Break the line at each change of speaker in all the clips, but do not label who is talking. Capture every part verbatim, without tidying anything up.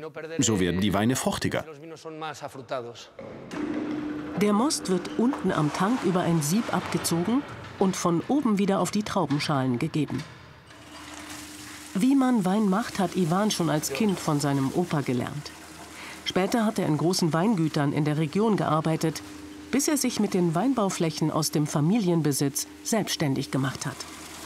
So werden die Weine fruchtiger.
Der Most wird unten am Tank über ein Sieb abgezogen und von oben wieder auf die Traubenschalen gegeben. Wie man Wein macht, hat Iwan schon als Kind von seinem Opa gelernt. Später hat er in großen Weingütern in der Region gearbeitet, bis er sich mit den Weinbauflächen aus dem Familienbesitz selbstständig gemacht hat.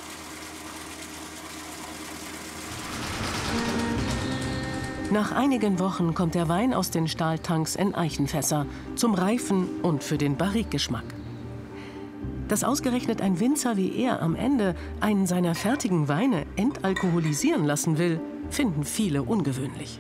Nach einigen Wochen kommt der Wein aus den Stahltanks in Eichenfässer zum Reifen und für den Barrique-Geschmack. Dass ausgerechnet ein Winzer wie er am Ende einen seiner fertigen Weine entalkoholisieren lassen will, finden viele ungewöhnlich.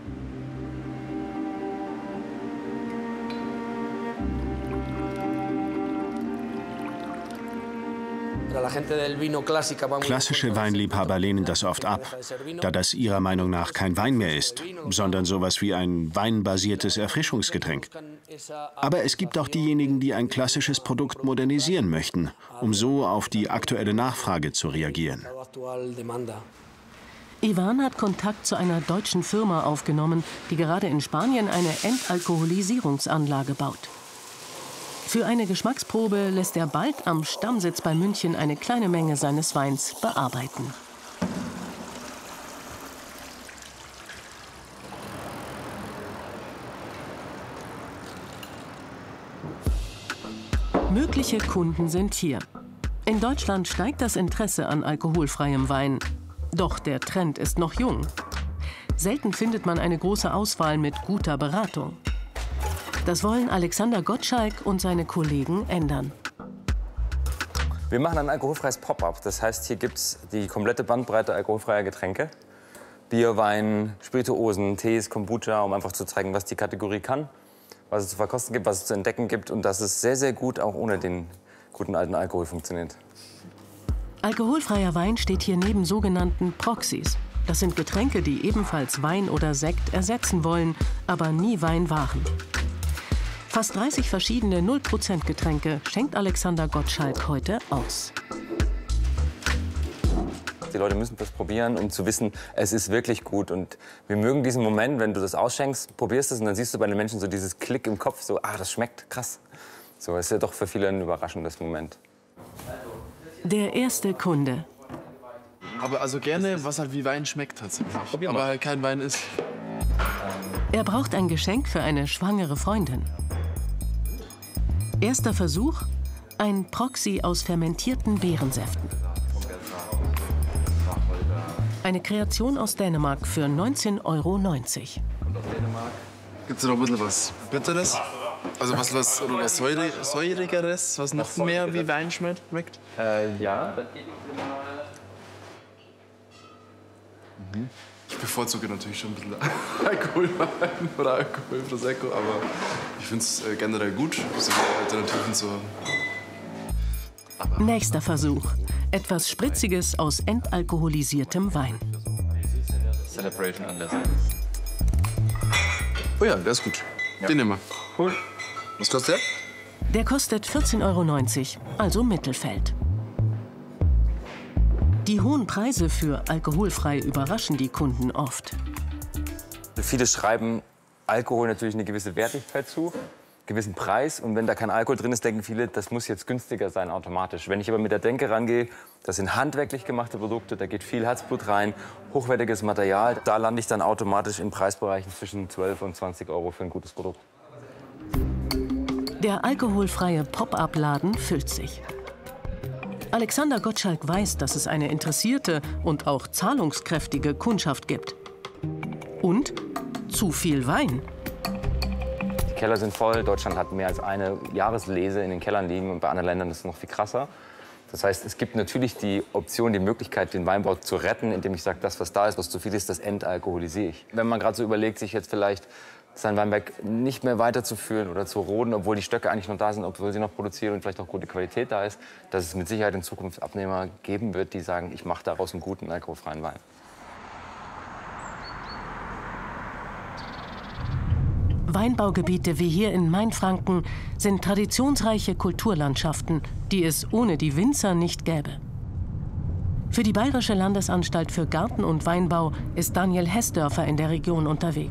Klassische Weinliebhaber lehnen das oft ab, da das ihrer Meinung nach kein Wein mehr ist, sondern sowas wie ein weinbasiertes Erfrischungsgetränk. Aber es gibt auch diejenigen, die ein klassisches Produkt modernisieren möchten, um so auf die aktuelle Nachfrage zu reagieren.
Iwan hat Kontakt zu einer deutschen Firma aufgenommen, die gerade in Spanien eine Entalkoholisierungsanlage baut. Für eine Geschmacksprobe lässt er bald am Stammsitz bei München eine kleine Menge seines Weins bearbeiten. Mögliche Kunden sind hier. In Deutschland steigt das Interesse an alkoholfreiem Wein. Doch der Trend ist noch jung. Selten findet man eine große Auswahl mit guter Beratung. Das wollen Alexander Gottschalk und seine Kollegen ändern.
Wir machen ein alkoholfreies Pop-up. Das heißt, hier gibt es die komplette Bandbreite alkoholfreier Getränke. Bier, Wein, Spirituosen, Tees, Kombucha, um einfach zu zeigen, was die Kategorie kann, was es zu verkosten gibt, was es zu entdecken gibt und dass es sehr, sehr gut auch ohne den guten alten Alkohol funktioniert.
Alkoholfreier Wein steht hier neben sogenannten Proxys. Das sind Getränke, die ebenfalls Wein oder Sekt ersetzen wollen, aber nie Wein waren. Fast dreißig verschiedene null Prozent Getränke schenkt Alexander Gottschalk heute aus.
Die Leute müssen das probieren, um zu wissen, es ist wirklich gut. Und wir mögen diesen Moment, wenn du das ausschenkst, probierst es und dann siehst du bei den Menschen so dieses Klick im Kopf, so, ah, das schmeckt krass. So, ist ja doch für viele ein überraschendes Moment.
Der erste Kunde.
Aber also gerne, was halt wie Wein schmeckt tatsächlich. Aber halt kein Wein ist.
Er braucht ein Geschenk für eine schwangere Freundin. Erster Versuch, ein Proxy aus fermentierten Beerensäften. Eine Kreation aus Dänemark für neunzehn Euro neunzig.
Gibt es noch ein bisschen was Bitteres? Also was, was, oder was Säure, Säurigeres, was noch mehr wie Wein schmeckt?
Äh, ja.
Mhm. Ich bevorzuge natürlich schon ein bisschen Alkoholwein oder Alkoholprosecco, aber ich finde es äh, generell gut, so Alternativen zu haben.
Nächster Versuch. Etwas Spritziges aus entalkoholisiertem Wein.
Celebration an der
Oh ja, der ist gut. Ja. Den nehmen wir.
Cool.
Was kostet der?
Der kostet vierzehn Euro neunzig, also Mittelfeld. Die hohen Preise für alkoholfrei überraschen die Kunden oft.
Viele schreiben Alkohol natürlich eine gewisse Wertigkeit zu, einen gewissen Preis. Und wenn da kein Alkohol drin ist, denken viele, das muss jetzt günstiger sein automatisch. Wenn ich aber mit der Denke rangehe, das sind handwerklich gemachte Produkte, da geht viel Herzblut rein, hochwertiges Material. Da lande ich dann automatisch in Preisbereichen zwischen zwölf und zwanzig Euro für ein gutes Produkt.
Der alkoholfreie Pop-up-Laden füllt sich. Alexander Gottschalk weiß, dass es eine interessierte und auch zahlungskräftige Kundschaft gibt. Und zu viel Wein.
Die Keller sind voll. Deutschland hat mehr als eine Jahreslese in den Kellern liegen und bei anderen Ländern ist es noch viel krasser. Das heißt, es gibt natürlich die Option, die Möglichkeit, den Weinbau zu retten, indem ich sage, das, was da ist, was zu viel ist, das entalkoholisiere ich. Wenn man gerade so überlegt, sich jetzt vielleicht sein Weinberg nicht mehr weiterzuführen oder zu roden, obwohl die Stöcke eigentlich noch da sind, obwohl sie noch produzieren und vielleicht auch gute Qualität da ist, dass es mit Sicherheit in Zukunft Abnehmer geben wird, die sagen, ich mache daraus einen guten alkoholfreien Wein.
Weinbaugebiete wie hier in Mainfranken sind traditionsreiche Kulturlandschaften, die es ohne die Winzer nicht gäbe. Für die Bayerische Landesanstalt für Garten und Weinbau ist Daniel Hessdörfer in der Region unterwegs.